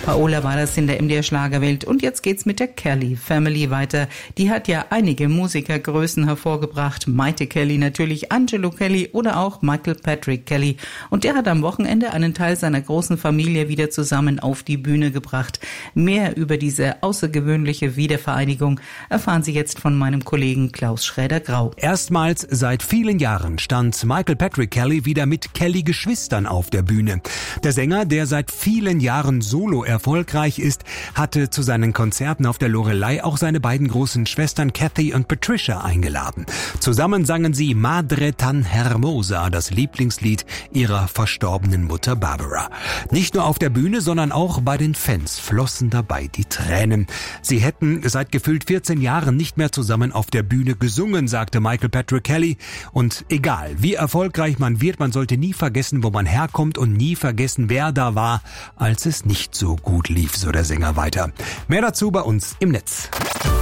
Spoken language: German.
Paola war das in der MDR-Schlagerwelt. Und jetzt geht's mit der Kelly Family weiter. Die hat ja einige Musikergrößen hervorgebracht. Maite Kelly natürlich, Angelo Kelly oder auch Michael Patrick Kelly. Und der hat am Wochenende einen Teil seiner großen Familie wieder zusammen auf die Bühne gebracht. Mehr über diese außergewöhnliche Wiedervereinigung erfahren Sie jetzt von meinem Kollegen Klaus Schräder-Grau. Erstmals seit vielen Jahren stand Michael Patrick Kelly wieder mit Kelly-Geschwistern auf der Bühne. Der Sänger, der seit vielen Jahren solo erfolgreich ist, hatte zu seinen Konzerten auf der Loreley auch seine beiden großen Schwestern Kathy und Patricia eingeladen. Zusammen sangen sie Madre tan hermosa, das Lieblingslied ihrer verstorbenen Mutter Barbara. Nicht nur auf der Bühne, sondern auch bei den Fans flossen dabei die Tränen. Sie hätten seit gefühlt 14 Jahren nicht mehr zusammen auf der Bühne gesungen, sagte Michael Patrick Kelly. Und egal, wie erfolgreich man wird, man sollte nie vergessen, wo man herkommt und nie vergessen, wer da war, als es nicht so gut lief, so der Sänger weiter. Mehr dazu bei uns im Netz.